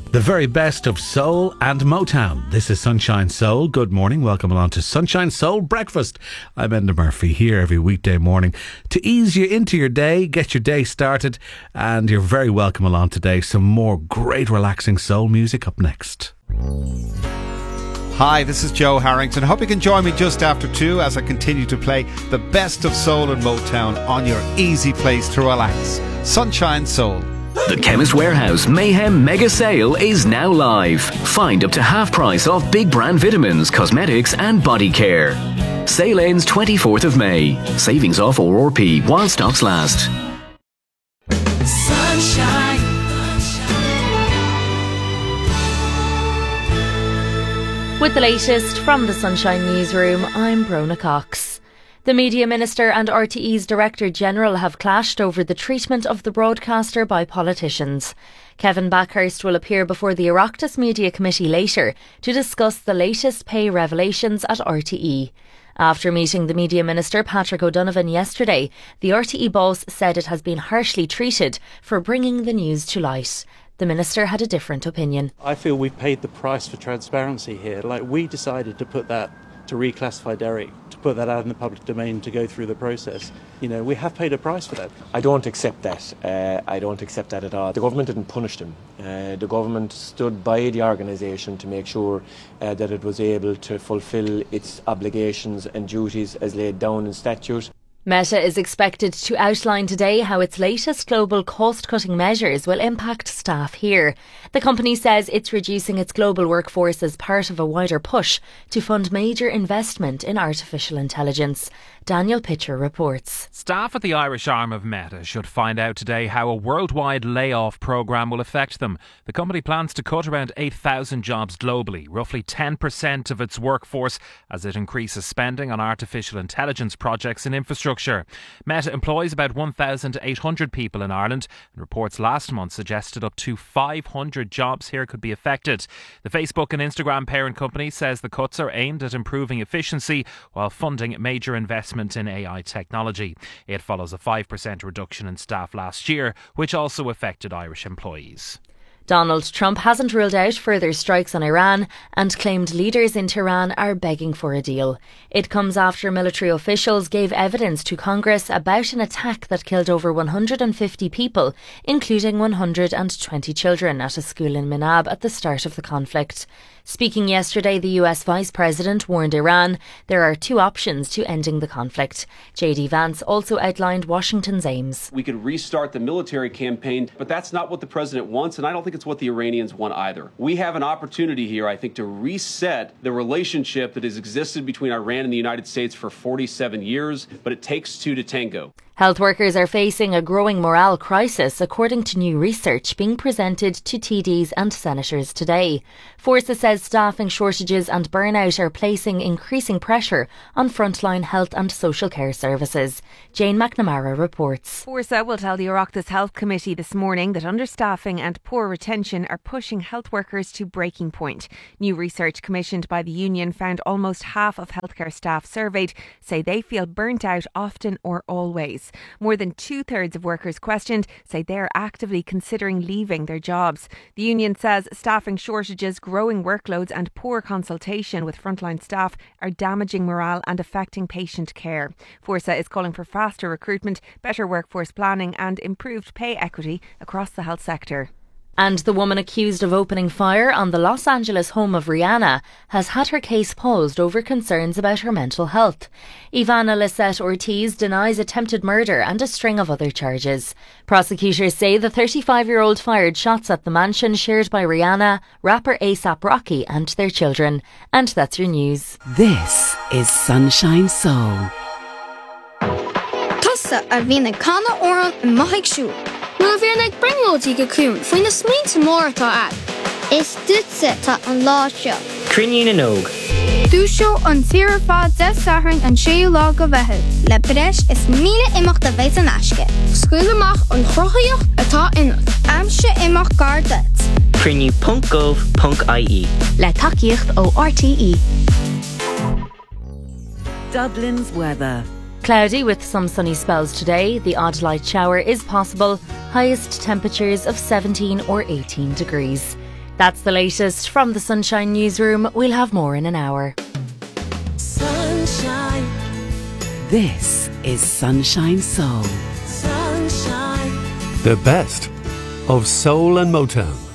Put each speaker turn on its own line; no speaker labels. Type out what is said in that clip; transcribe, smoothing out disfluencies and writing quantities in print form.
The very best of soul and Motown. This is Sunshine Soul. Good morning. Welcome along to Sunshine Soul Breakfast. I'm Enda Murphy here every weekday morning to ease you into your day, get your day started, and you're very welcome along today. Some more great relaxing soul music up next.
Hi, this is Joe Harrington. Hope you can join me just after 2 as I continue to play the best of soul and Motown on your easy place to relax. Sunshine Soul.
The Chemist Warehouse Mayhem Mega Sale is now live. Find up to half price off big brand vitamins, cosmetics and body care. Sale ends 24th of May. Savings off ORP while stocks last.
Sunshine.
With the latest from the Sunshine Newsroom, I'm Brona Cox. The Media Minister and RTE's Director General have clashed over the treatment of the broadcaster by politicians. Kevin Backhurst will appear before the Oireachtas Media Committee later to discuss the latest pay revelations at RTE. After meeting the Media Minister Patrick O'Donovan yesterday, the RTE boss said it has been harshly treated for bringing the news to light. The Minister had a different opinion.
I feel we've paid the price for transparency here. We decided to put that, to reclassify Derek, to put that out in the public domain, to go through the process. We have paid a price for that.
I don't accept that. I don't accept that at all. The government didn't punish them. The government stood by the organisation to make sure that it was able to fulfil its obligations and duties as laid down in statute.
Meta is expected to outline today how its latest global cost-cutting measures will impact staff here. The company says it's reducing its global workforce as part of a wider push to fund major investment in artificial intelligence. Daniel Pitcher reports.
Staff at the Irish arm of Meta should find out today how a worldwide layoff programme will affect them. The company plans to cut around 8,000 jobs globally, roughly 10% of its workforce, as it increases spending on artificial intelligence projects and infrastructure. Meta employs about 1,800 people in Ireland, and reports last month suggested up to 500 jobs here could be affected. The Facebook and Instagram parent company says the cuts are aimed at improving efficiency while funding major investment in AI technology. It follows a 5% reduction in staff last year, which also affected Irish employees.
Donald Trump hasn't ruled out further strikes on Iran and claimed leaders in Tehran are begging for a deal. It comes after military officials gave evidence to Congress about an attack that killed over 150 people, including 120 children, at a school in Minab at the start of the conflict. Speaking yesterday, the US Vice President warned Iran there are two options to ending the conflict. JD Vance also outlined Washington's aims.
We could restart the military campaign, but that's not what the president wants, and I don't think it's what the Iranians want either. We have an opportunity here, I think, to reset the relationship that has existed between Iran and the United States for 47 years, but it takes two to tango.
Health workers are facing a growing morale crisis, according to new research being presented to TDs and senators today. Forza says staffing shortages and burnout are placing increasing pressure on frontline health and social care services. Jane McNamara reports.
Forza will tell the Oireachtas Health Committee this morning that understaffing and poor retention are pushing health workers to breaking point. New research commissioned by the union found almost half of healthcare staff surveyed say they feel burnt out often or always. More than 2/3 of workers questioned say they are actively considering leaving their jobs. The union says staffing shortages, growing workloads and poor consultation with frontline staff are damaging morale and affecting patient care. Forza is calling for faster recruitment, better workforce planning and improved pay equity across the health sector.
And the woman accused of opening fire on the Los Angeles home of Rihanna has had her case paused over concerns about her mental health. Ivana Lisette Ortiz denies attempted murder and a string of other charges. Prosecutors say the 35-year-old fired shots at the mansion shared by Rihanna, rapper A$AP Rocky and their children. And that's your news.
This is Sunshine Soul.
Tusa a bhína canna óran in maithig siúl. Nuair a bhíonn ag bringlóidí go cúin faoin na smínta mór atá ag. Is dúitse tá an lá seo.
Crinne na nóg.
Dúisio an tíre fád de sathrainn an séú lá go bheithid. Le breis is míle imach de bhéit an aisce. Scuil amach an chrochaíocht atá inach. Amse imach gar duit.
Crinne.gov.ie
Le tacaíocht ó RTE. Dublin's weather.
Cloudy with some sunny spells today. The odd light shower is possible. Highest temperatures of 17 or 18 degrees. That's the latest from the Sunshine Newsroom. We'll have more in an hour.
Sunshine. This is Sunshine Soul. Sunshine.
The best of soul and Motown.